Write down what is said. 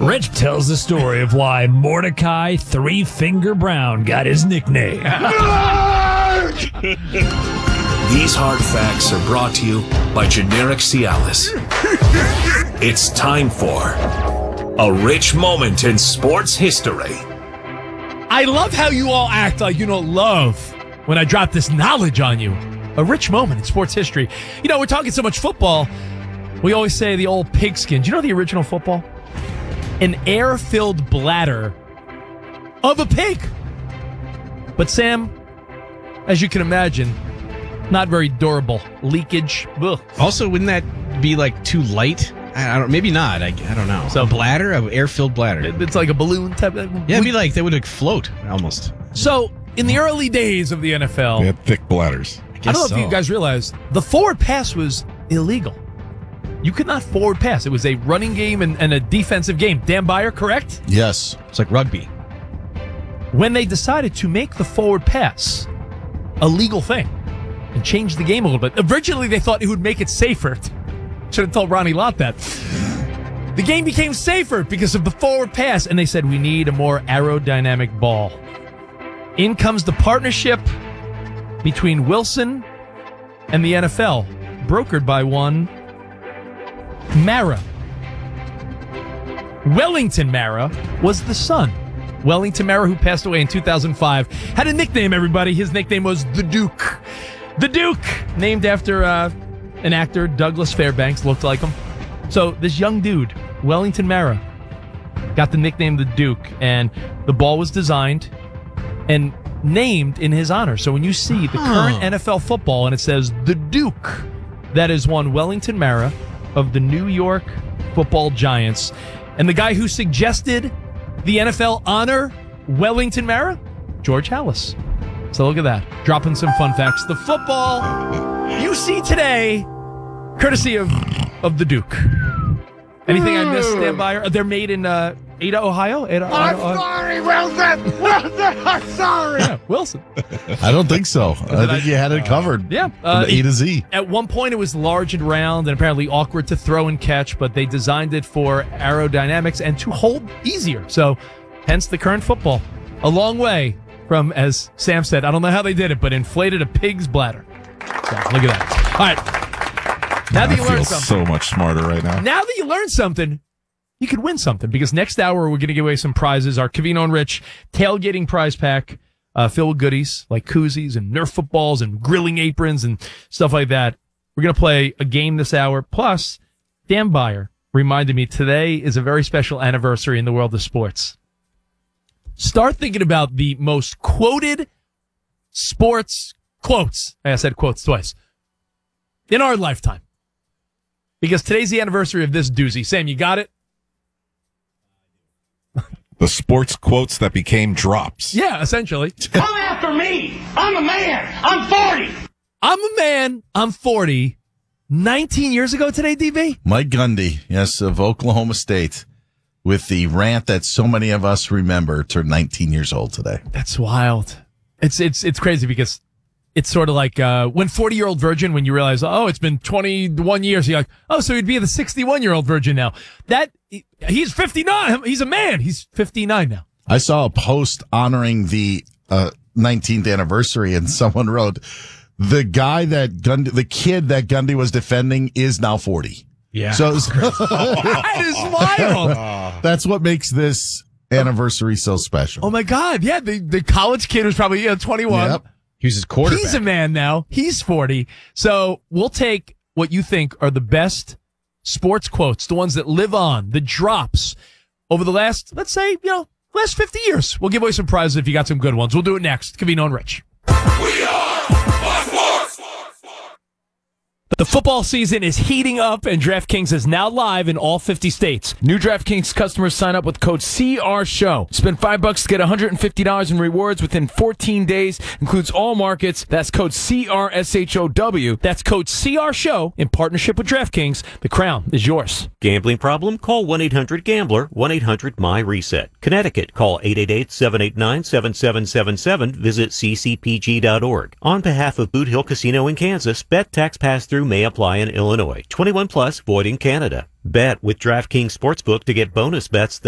Rich tells the story of why Mordecai Three Finger Brown got his nickname. These hard facts are brought to you by Generic Cialis. It's time for a rich moment in sports history. I love how you all act like you don't love when I drop this knowledge on you. A rich moment in sports history. You know, we're talking so much football. We always say the old pigskin. Do you know the original football? An air-filled bladder of a pig. But Sam, as you can imagine, not very durable. Leakage. Ugh. Also, wouldn't that be like too light? I don't. Maybe not. I don't know. So a bladder, an air-filled bladder. It's like a balloon type. Yeah, it'd be like they would like float almost. So in the early days of the NFL, They had thick bladders. I don't know if you guys realize the forward pass was illegal. You could not forward pass. It was a running game and a defensive game. Dan Beyer, correct? Yes. It's like rugby. When they decided to make the forward pass a legal thing and change the game a little bit, originally they thought it would make it safer. Should have told Ronnie Lott that. The game became safer because of the forward pass, and they said, we need a more aerodynamic ball. In comes the partnership between Wilson and the NFL, brokered by one Mara. Wellington Mara was the son. Wellington Mara, who passed away in 2005, had a nickname, everybody. His nickname was The Duke. The Duke, named after an actor, Douglas Fairbanks, looked like him. So this young dude, Wellington Mara, got the nickname The Duke, and the ball was designed and named in his honor. So when you see the current NFL football and it says The Duke, that is one Wellington Mara of the New York Football Giants. And the guy who suggested the NFL honor Wellington Mara, George Halas. So look at that. Dropping some fun facts. The football you see today, courtesy of the Duke. Anything I missed, Dan Beyer? They're made in Ada, Ohio? Sorry, Wilson! Wilson, I'm sorry! Yeah, Wilson. I don't think so. I think you had it covered. Yeah. From A to Z. At one point, it was large and round and apparently awkward to throw and catch, but they designed it for aerodynamics and to hold easier. So, hence the current football. A long way from, as Sam said, I don't know how they did it, but inflated a pig's bladder. So, look at that. All right. Now that you learned something. So much smarter right now. Now that you learned something, you could win something, because next hour we're going to give away some prizes. Our Covino and Rich tailgating prize pack filled with goodies like koozies and Nerf footballs and grilling aprons and stuff like that. We're going to play a game this hour. Plus, Dan Beyer reminded me today is a very special anniversary in the world of sports. Start thinking about the most quoted sports quotes. I said quotes twice. In our lifetime. Because today's the anniversary of this doozy. Sam, you got it? The sports quotes that became drops. Yeah, essentially. Come after me! I'm a man! I'm 40! I'm a man. I'm 40. 19 years ago today, DB? Mike Gundy, yes, of Oklahoma State, with the rant that so many of us remember, turned 19 years old today. That's wild. It's crazy because it's sort of like when 40-year-old virgin, when you realize, oh, it's been 21 years, you're like, oh, so he'd be the 61-year-old virgin now. He's 59. He's a man. He's 59 now. I saw a post honoring the 19th anniversary, and someone wrote, the kid that Gundy was defending is now 40. Yeah. So That is wild. that's what makes this anniversary so special. Oh, my God. Yeah, the college kid was probably 21. Yep. He was his quarterback. He's a man now. He's 40. So we'll take what you think are the best sports quotes, the ones that live on, the drops over the last, let's say, last 50 years. We'll give away some prizes if you got some good ones. We'll do it next. Covino and Rich. We are Sports! The football season is heating up, and DraftKings is now live in all 50 states. New DraftKings customers sign up with code CRSHOW. Spend $5 to get $150 in rewards within 14 days. Includes all markets. That's code CRSHOW. That's code CRSHOW in partnership with DraftKings. The crown is yours. Gambling problem? Call 1-800-GAMBLER, 1-800-MY-RESET. Connecticut, call 888-789-7777. Visit ccpg.org. On behalf of Boot Hill Casino in Kansas, bet tax pass-through may apply in Illinois. 21 plus, void in Canada. Bet with DraftKings Sportsbook to get bonus bets